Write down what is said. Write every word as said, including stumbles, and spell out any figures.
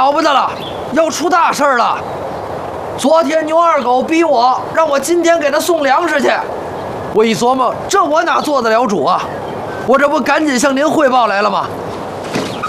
了不得了，要出大事了！昨天牛二狗逼我，让我今天给他送粮食去。我一琢磨，这我哪做得了主啊？我这不赶紧向您汇报来了吗？